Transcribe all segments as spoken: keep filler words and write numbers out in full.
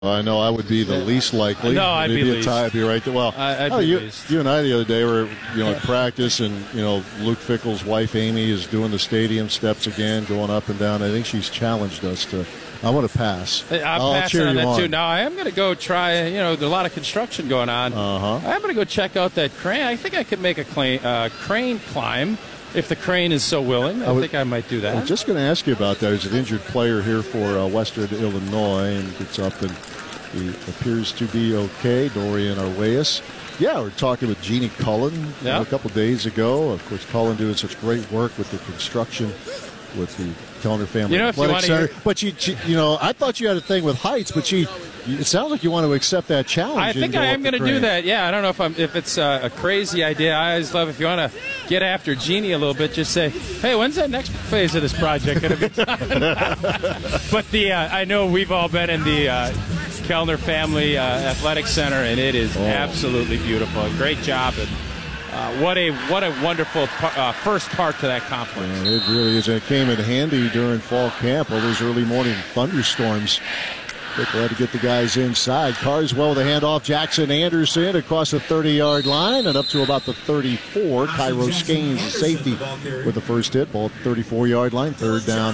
I know I would be the least likely. No, I'd Maybe be a least. tie. I'd be right there. Well, I, I'd oh, be you, least. you and I the other day were you know at practice, and you know Luke Fickell's wife Amy is doing the stadium steps again, going up and down. I think she's challenged us to. I want to pass. I'm I'll passing cheer on you that on. too. Now I am going to go try. You know, there's a lot of construction going on. Uh huh. I'm going to go check out that crane. I think I could make a claim, uh, crane climb if the crane is so willing. I, I would, think I might do that. I'm just going to ask you about that. There's an injured player here for uh, Western Illinois, and gets up and he appears to be okay. Dorian Arguelles. Yeah, we we're talking with Jeannie Cullen Yeah. you know, a couple days ago. Of course, Cullen doing such great work with the construction with the Kellner Family You know, if you Athletic wanna Center. hear- But you, she, you know, I thought you had a thing with heights, but she, it sounds like you want to accept that challenge. I and think go I up am the going to do crane. that. Yeah, I don't know if I'm if it's uh, a crazy idea. I always love if you want to get after Jeannie a little bit, just say, "Hey, when's that next phase of this project going to be done?" But the uh, I know we've all been in the uh, Kellner Family uh, Athletic Center, and it is Oh. absolutely beautiful. Great job, and uh, what a what a wonderful par- uh, first part to that complex. And it really is. It came in handy during fall camp, all those early morning thunderstorms. They're glad to get the guys inside. Carswell with a handoff. Jackson Anderson across the thirty-yard line and up to about the thirty-four. Cairo Skanes, the safety, with the first hit. Ball at the thirty-four-yard line. Third down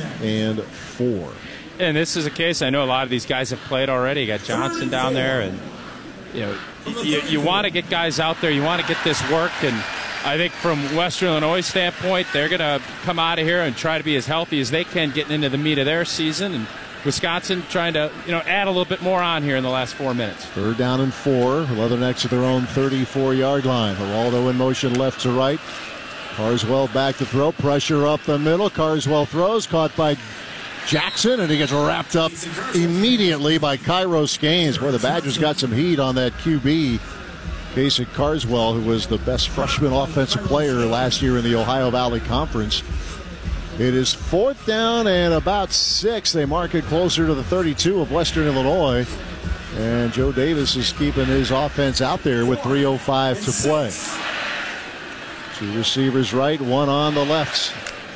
and four. And this is a case, I know a lot of these guys have played already. You got Johnson down there, and you know, you, you want to get guys out there. You want to get this work, and I think from Western Illinois' standpoint, they're going to come out of here and try to be as healthy as they can getting into the meat of their season. And Wisconsin trying to, you know, add a little bit more on here in the last four minutes. Third down and four. Leathernecks at their own thirty-four-yard line. Geraldo in motion left to right. Carswell back to throw. Pressure up the middle. Carswell throws. Caught by Jackson, and he gets wrapped up immediately by Cairo Skanes. Boy, the Badgers got some heat on that Q B. Casey Carswell, who was the best freshman offensive player last year in the Ohio Valley Conference. It is fourth down and about six. They mark it closer to the thirty-two of Western Illinois. And Joe Davis is keeping his offense out there with three oh five to play. Two receivers right, one on the left.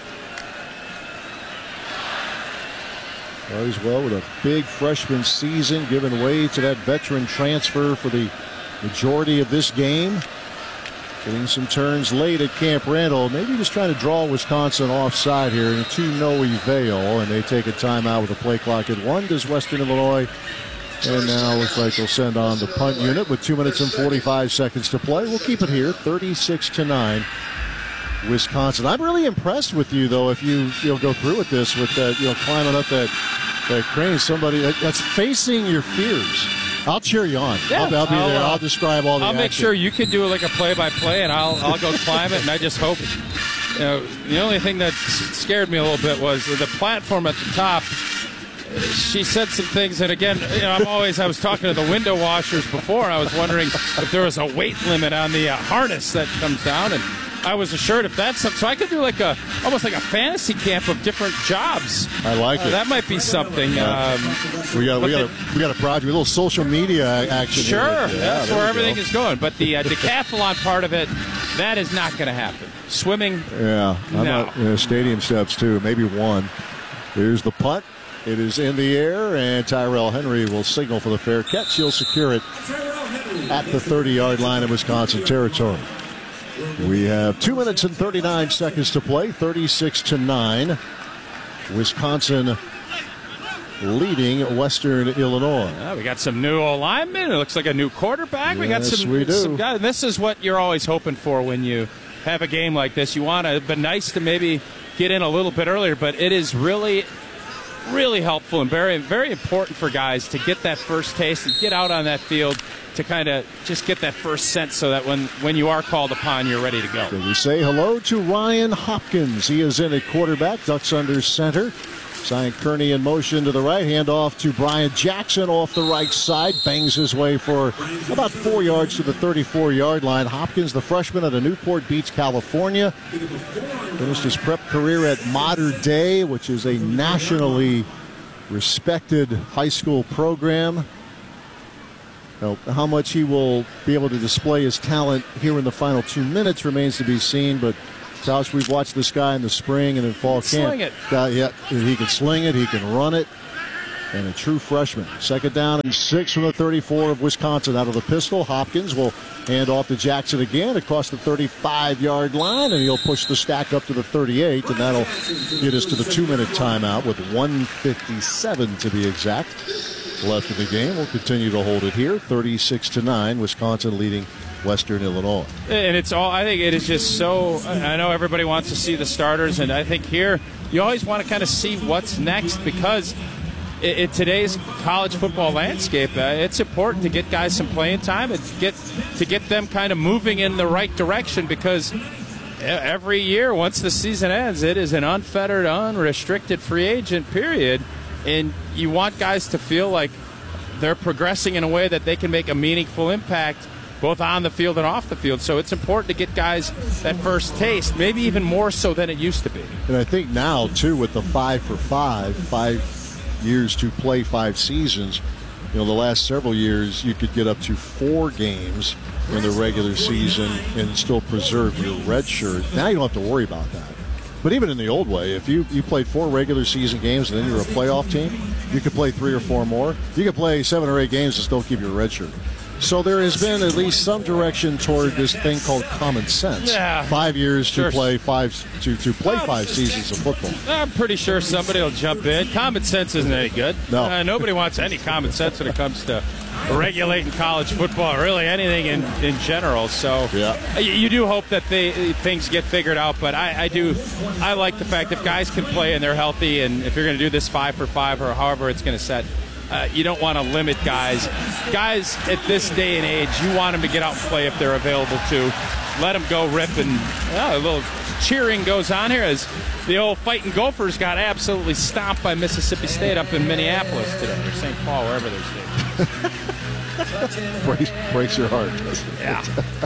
Carswell with a big freshman season, giving way to that veteran transfer for the majority of this game. Getting some turns late at Camp Randall. Maybe just trying to draw Wisconsin offside here, and to no avail. And they take a timeout with a play clock at one. Does Western Illinois? And now looks like they'll send on the punt unit with two minutes and forty-five seconds to play. We'll keep it here, thirty-six to nine. Wisconsin. I'm really impressed with you, though, if you you'll go through with this, with that, you know, climbing up that that crane. Somebody that, that's facing your fears. I'll cheer you on. Yeah, I'll, I'll be I'll, there. uh, I'll describe all the I'll action. make sure you can do like a play-by-play, and I'll I'll go climb it. And I just hope. You know, the only thing that s- scared me a little bit was the platform at the top. She said some things, and again, you know, I'm always. I was talking to the window washers before. I was wondering if there was a weight limit on the uh, harness that comes down, and I was assured if that's something. So I could do like a almost like a fantasy camp of different jobs. I like Uh, it. that might be something. Um, we got but we got the- a we got a project, a little social media action. Sure, here. Yeah, that's there where we everything go. is going. But the uh, decathlon part of it, that is not going to happen. Swimming, Yeah, I'm No. not, yeah, stadium steps too, maybe one. Here's the punt. It is in the air, and Tyrell Henry will signal for the fair catch. He'll secure it at the thirty-yard line of Wisconsin territory. We have two minutes and thirty-nine seconds to play, thirty-six to nine. Wisconsin leading Western Illinois. uh, we got some new alignment. It looks like a new quarterback. we got Yes, some, we do. some guys. This is what you're always hoping for when you have a game like this. You want to, but nice to maybe get in a little bit earlier. But it is really, really helpful and very, very important for guys to get that first taste and get out on that field to kind of just get that first sense so that when, when you are called upon, you're ready to go. So we say hello to Ryan Hopkins. He is in at quarterback, Ducks under center. Zion Kearney in motion to the right, hand off to Brian Jackson off the right side, bangs his way for about four yards to the thirty-four-yard line. Hopkins, the freshman out of Newport Beach, California, finished his prep career at Mater Dei, which is a nationally respected high school program. Now, how much he will be able to display his talent here in the final two minutes remains to be seen, but Tausch, we've watched this guy in the spring and in fall camp. Sling it. Uh, yeah, he can sling it. He can run it. and a true freshman. Second down and six from the thirty-four of Wisconsin. Out of the pistol, Hopkins will hand off to Jackson again across the thirty-five-yard line, and he'll push the stack up to the thirty-eight, and that'll get us to the two-minute timeout with one fifty-seven to be exact left in the game. We'll continue to hold it here, thirty-six to nine, Wisconsin leading Western Illinois. And it's all, I think it is just so, I know everybody wants to see the starters, and I think here you always want to kind of see what's next, because in, in today's college football landscape, uh, it's important to get guys some playing time and to get, to get them kind of moving in the right direction, because every year, once the season ends, it is an unfettered, unrestricted free agent period, and you want guys to feel like they're progressing in a way that they can make a meaningful impact both on the field and off the field. So it's important to get guys that first taste, maybe even more so than it used to be. And I think now, too, with the five for five, five years to play five seasons, you know, the last several years you could get up to four games in the regular season and still preserve your red shirt. Now you don't have to worry about that. But even in the old way, if you, you played four regular season games and then you're a playoff team, you could play three or four more. You could play seven or eight games and still keep your red shirt. So there has been at least some direction toward this thing called common sense. Yeah. Five years to Sure. play five to, to play five seasons of football. I'm pretty sure somebody will jump in. Common sense isn't any good. No. Uh, nobody wants any common sense when it comes to regulating college football, or really anything in, in general. So Yeah. you, you do hope that they, things get figured out. But I, I do, I like the fact if guys can play and they're healthy, and if you're going to do this five for five or however it's going to set, Uh, you don't want to limit guys. Guys at this day and age, you want them to get out and play if they're available to. Let them go rip, and oh, a little cheering goes on here as the old Fighting Gophers got absolutely stomped by Mississippi State up in Minneapolis today, or Saint Paul, wherever they're staying. breaks, breaks your heart. Yeah.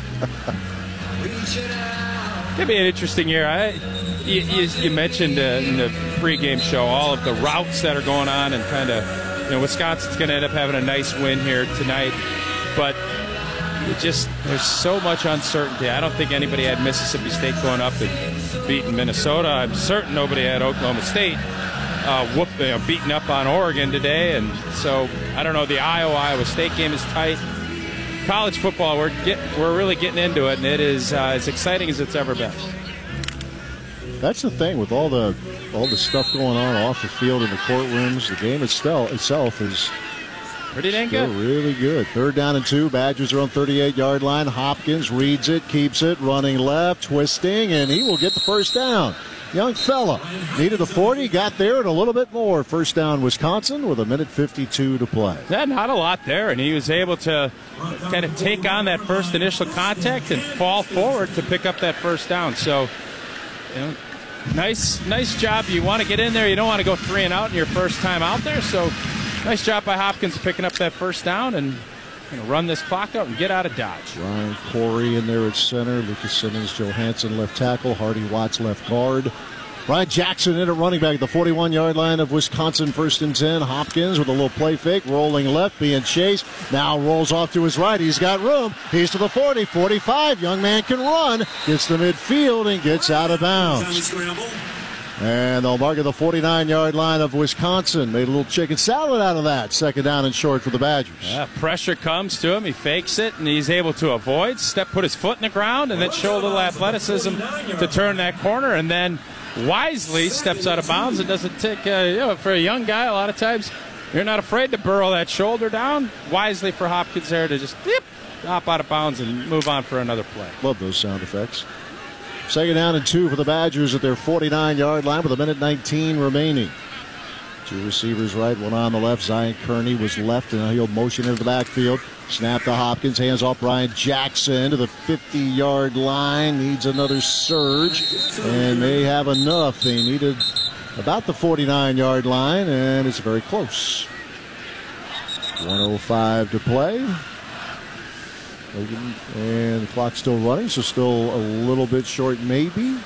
It'll be an interesting year. I, you, you, you mentioned uh, in the pregame show all of the routes that are going on, and kind of, you know, Wisconsin's going to end up having a nice win here tonight, but it just, there's so much uncertainty. I don't think anybody had Mississippi State going up and beating Minnesota. I'm certain nobody had Oklahoma State uh, whoop, you know, beating up on Oregon today, and so I don't know. The Iowa-Iowa State game is tight. College football, we're get, we're really getting into it, and it is uh, as exciting as it's ever been. That's the thing with all the all the stuff going on off the field in the courtrooms. The game itself itself is pretty dang still good. really good. Third down and two. Badgers are on thirty-eight-yard line. Hopkins reads it, keeps it, running left, twisting, and he will get the first down. Young fella needed a forty, got there and a little bit more. First down, Wisconsin, with a minute fifty-two to play. Yeah, not a lot there, and he was able to kind of take on that first initial contact and fall forward to pick up that first down. So, you know, nice, nice job. You want to get in there. You don't want to go three and out in your first time out there. So, nice job by Hopkins picking up that first down and, you know, run this clock out and get out of Dodge. Ryan Corey in there at center. Lucas Simmons, Johansson left tackle. Hardy Watts left guard. Ryan Jackson in at running back at the forty-one-yard line of Wisconsin, first and ten. Hopkins with a little play fake, rolling left, being chased. Now rolls off to his right. He's got room. He's to the forty, forty-five. Young man can run. Gets to midfield and gets out of bounds. And they'll mark at the forty-nine-yard line of Wisconsin. Made a little chicken salad out of that. Second down and short for the Badgers. Yeah, pressure comes to him. He fakes it, and he's able to avoid, step, put his foot in the ground, and then show a little athleticism to turn that corner, and then wisely steps out of bounds and doesn't take, uh, you know, for a young guy, a lot of times you're not afraid to burrow that shoulder down. Wisely for Hopkins there to just yep, hop out of bounds and move on for another play. Love those sound effects. Second down and two for the Badgers at their forty-nine-yard line with a minute nineteen remaining. Two receivers right, one on the left. Zion Kearney was left, and he'll motion into the backfield. Snap to Hopkins, hands off Brian Jackson to the fifty-yard line. Needs another surge, and they have enough. They needed about the forty-nine-yard line, and it's very close. one oh five to play. And the clock's still running, so still a little bit short maybe.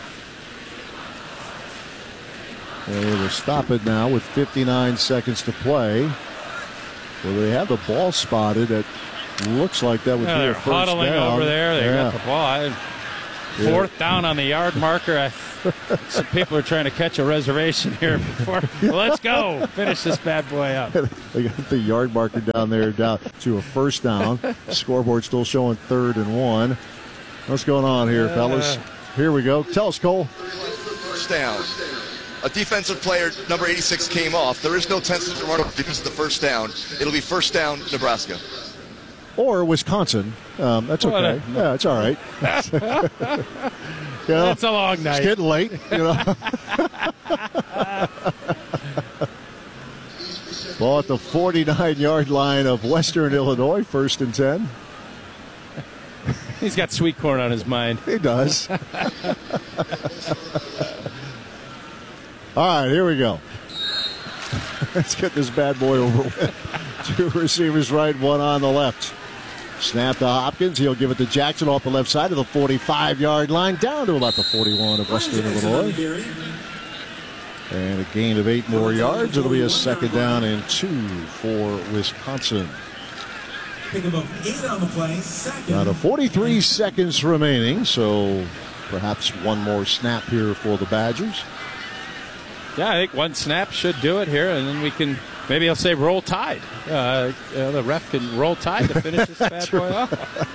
And they will stop it now with fifty-nine seconds to play. Well, they have the ball spotted. It looks like that would yeah, be they're a first huddling down. over there. They yeah. got the ball. I, Fourth down on the yard marker. I, some people are trying to catch a reservation here before. Well, let's go. Finish this bad boy up. They got the yard marker down there down to a first down. Scoreboard still showing third and one. What's going on here, uh, fellas? Here we go. Tell us, Cole. First down. A defensive player, number eighty-six, came off. There is no ten-second to run because of the first down. It'll be first down, Nebraska. Or Wisconsin. Um, that's okay. Well, uh, yeah, it's all right. You know, that's a long night. It's getting late, you know. Ball at the forty-nine-yard line of Western Illinois, first and ten. He's got sweet corn on his mind. He does. All right, here we go. Let's get this bad boy over with. Two receivers right, one on the left. Snap to Hopkins. He'll give it to Jackson off the left side of the forty-five-yard line, down to about the forty-one of Western Illinois. And a gain of eight more yards. It'll be a second down and two for Wisconsin. Now to forty-three seconds remaining, so perhaps one more snap here for the Badgers. Yeah, I think one snap should do it here, and then we can, maybe I'll say roll tide. Uh, uh, the ref can roll tide to finish this bad boy off.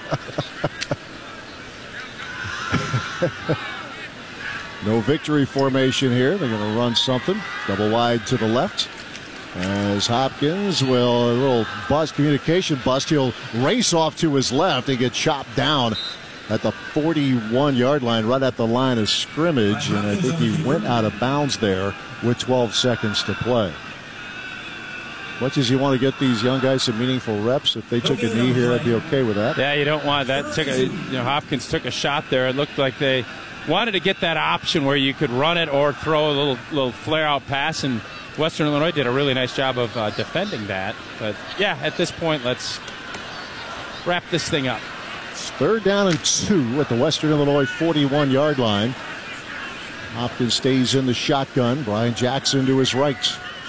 No victory formation here. They're going to run something. Double wide to the left. As Hopkins will, a little bust, communication bust. He'll race off to his left and get chopped down at the forty-one-yard line, right at the line of scrimmage. And I think he went out of bounds there with twelve seconds to play. Much as you want to get these young guys some meaningful reps, if they took a knee here, I'd be okay with that. Yeah, you don't want that. Took a, you know, Hopkins took a shot there. It looked like they wanted to get that option where you could run it or throw a little little flare-out pass, and Western Illinois did a really nice job of uh, defending that. But, yeah, at this point, let's wrap this thing up. It's third down and two at the Western Illinois forty-one-yard line. Hopkins stays in the shotgun. Brian Jackson to his right.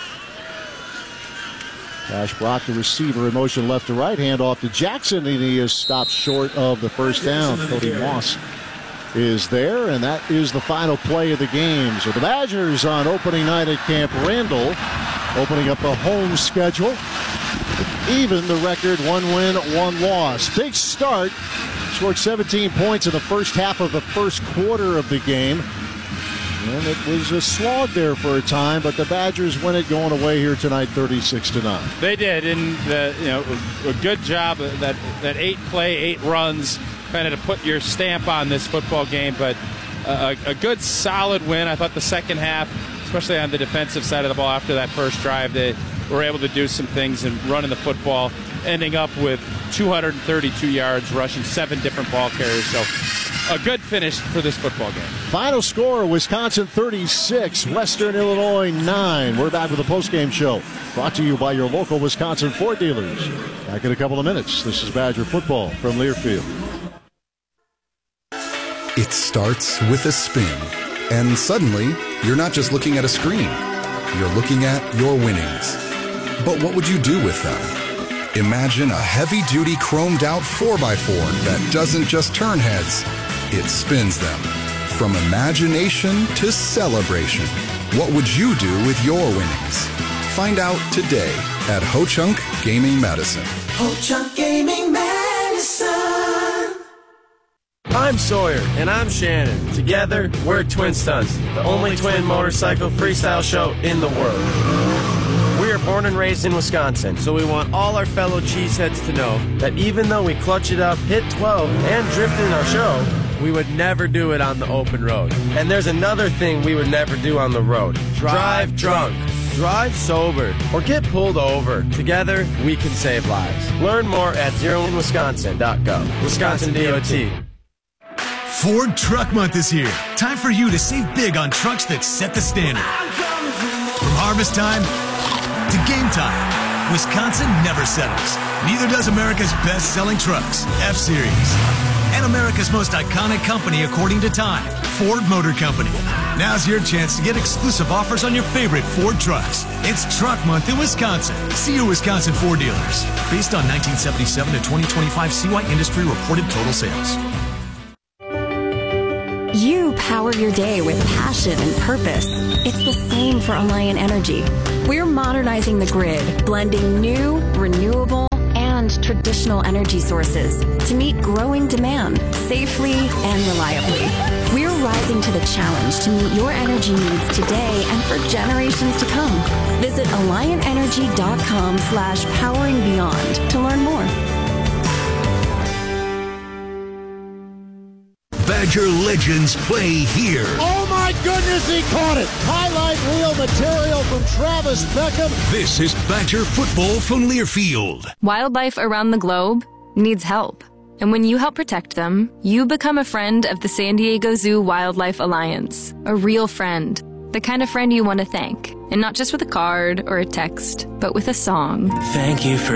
Cash Brock, the receiver, in motion left to right. Hand off to Jackson, and he is stopped short of the first down. Cody Moss is there, and that is the final play of the game. So the Badgers on opening night at Camp Randall, opening up the home schedule. Even the record, one win, one loss. Big start. Scored seventeen points in the first half of the first quarter of the game. And it was a slog there for a time, but the Badgers win it going away here tonight, thirty-six to nine. They did, and the, you know, a good job. That that eight play, eight runs, kind of to put your stamp on this football game. But a, a good, solid win. I thought the second half, especially on the defensive side of the ball, after that first drive, they were able to do some things and running the football, ending up with two hundred thirty-two yards, rushing seven different ball carriers. So a good finish for this football game. Final score, Wisconsin thirty-six, Western Illinois nine. We're back with a postgame show brought to you by your local Wisconsin Ford dealers. Back in a couple of minutes. This is Badger football from Learfield. It starts with a spin, and suddenly you're not just looking at a screen. You're looking at your winnings. But what would you do with them? Imagine a heavy-duty chromed-out four by four that doesn't just turn heads, it spins them. From imagination to celebration, what would you do with your winnings? Find out today at Ho-Chunk Gaming Medicine. Ho-Chunk Gaming Medicine. I'm Sawyer. And I'm Shannon. Together, we're Twin Stunts, the only twin motorcycle freestyle show in the world. We are born and raised in Wisconsin, so we want all our fellow cheeseheads to know that even though we clutch it up, hit twelve, and drift in our show, we would never do it on the open road. And there's another thing we would never do on the road. Drive drunk. Drive sober. Or get pulled over. Together, we can save lives. Learn more at zero in wisconsin dot gov. Wisconsin D O T. Ford Truck Month is here. Time for you to save big on trucks that set the standard. From harvest time to game time, Wisconsin never settles. Neither does America's best-selling trucks, F-Series. And America's most iconic company according to Time, Ford Motor Company. Now's your chance to get exclusive offers on your favorite Ford trucks. It's Truck Month in Wisconsin. See your Wisconsin Ford dealers. Based on nineteen seventy-seven to twenty twenty-five C Y Industry reported total sales. You power your day with passion and purpose. It's the same for Alliant Energy. We're modernizing the grid, blending new, renewable, and traditional energy sources to meet growing demand safely and reliably. We're rising to the challenge to meet your energy needs today and for generations to come. Visit alliantenergy.com slash powering beyond to learn more. Badger legends play here. Oh my goodness, he caught it! Highlight reel material from Travis Beckham. This is Badger football from Learfield. Wildlife around the globe needs help. And when you help protect them, you become a friend of the San Diego Zoo Wildlife Alliance. A real friend. The kind of friend you want to thank. And not just with a card or a text, but with a song. Thank you for